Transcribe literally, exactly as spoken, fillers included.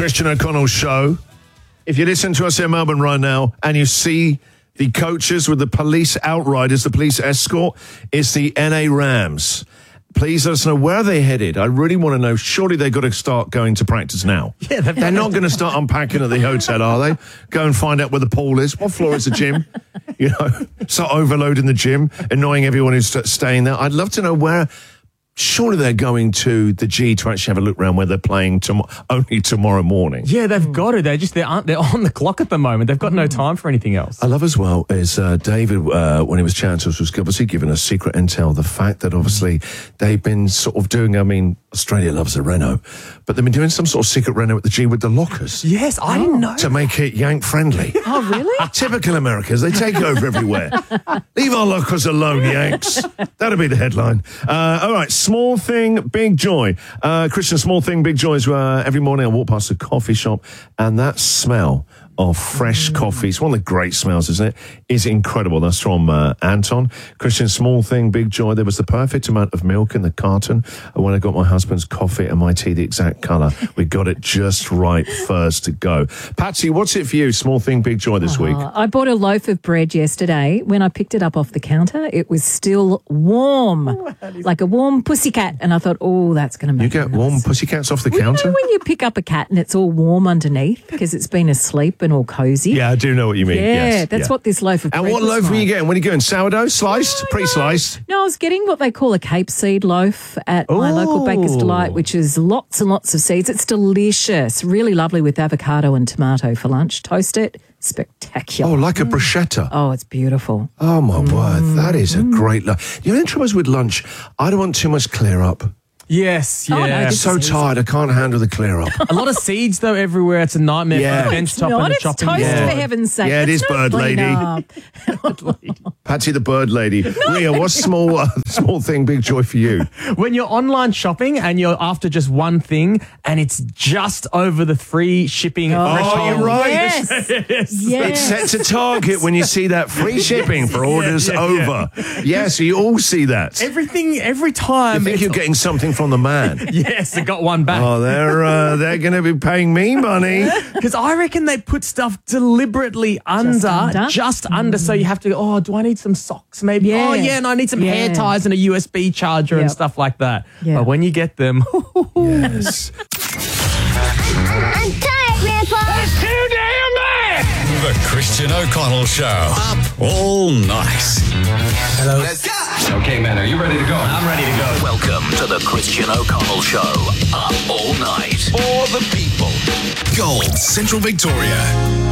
Christian O'Connell Show. If you listen to us in Melbourne right now and you see the coaches with the police outriders, the police escort, it's the N A Rams. Please let us know where they're headed. I really want to know. Surely they've got to start going to practice now. Yeah, they've They're not going to start unpacking at the hotel, are they? Go and find out where the pool is. What floor is the gym? You know, start overloading the gym, annoying everyone who's st- staying there. I'd love to know where. Surely they're going to the G to actually have a look around where they're playing tom- only tomorrow morning. Yeah, they've got to. They're just, they're, aren't, they're on the clock at the moment. They've got no time for anything else. I love as well is uh, David, uh, when he was chatting to us, was obviously giving us secret intel. The fact that obviously they've been sort of doing, I mean, Australia loves a reno, but they've been doing some sort of secret reno at the G with the lockers. Yes, I didn't know. To make it Yank friendly. Oh, really? Typical Americans, they take over everywhere. Leave our lockers alone, Yanks. That'll be the headline. Uh, all right, small thing, big joy. Uh, Christian, small thing, big joy is uh, every morning I walk past a coffee shop and that smell of fresh mm. coffee, it's one of the great smells, isn't it? Is incredible. That's from uh, Anton. Christian, small thing, big joy. There was the perfect amount of milk in the carton when I got my husband's coffee and my tea the exact colour. We got it just right first to go. Patsy, what's it for you? Small thing, big joy this Oh, week. I bought a loaf of bread yesterday. When I picked it up off the counter, it was still warm, like a warm pussycat. And I thought, oh, that's going to make You get me warm nice. pussycats off the Well, counter? you know when you pick up a cat and it's all warm underneath because it's been asleep and all cosy? Yeah, I do know what you mean. Yeah, yes, that's yeah. what this loaf of bread And what was loaf were you like. getting? What are you getting? Sourdough? Sliced? No, Pre-sliced? No, I was getting what they call a Cape seed loaf at my Ooh. local Baker's Delight, which is lots and lots of seeds. It's delicious, really lovely with avocado and tomato for lunch. Toast it, spectacular. Oh, like a bruschetta. Oh, it's beautiful. Oh, my word. That is a great lunch. You know, the trouble is with lunch, I don't want too much clear up. Yes, Oh, no, yeah. I'm this so is easy. tired, I can't handle the clear up. A lot of seeds, though, everywhere. It's a nightmare Yeah. for the bench It's top not, and the it's chopping toast Yeah. for heaven's sake. Yeah, it It's is no bird lady. clean-up. Patsy the bird lady. Ria, what's small, uh, small thing, big joy for you? When you're online shopping and you're after just one thing and it's just over the free shipping threshold. right. Yes. It yes. sets a target when you see that free shipping for orders yeah, over. Yeah, so you all see that. Everything, every You time. think it's- you're getting something from the man. Yes, they got one back. Oh, they're uh, they're going to be paying me money. Because I reckon they put stuff deliberately under, under? just under, so you have to go, oh, do I need some socks maybe? Yeah. Oh, yeah, and I need some hair Yeah. ties and a U S B charger and Yep. stuff like that. Yeah. But when you get them, Yes. I'm tired, Grandpa. It's too damn bad! The Christian O'Connell Show. Up all night. Hello. Let's go. Okay, man, are you ready to go? I'm ready to go. Welcome to the Christian O'Connell Show. Up all night. For the people. Gold, Central Victoria.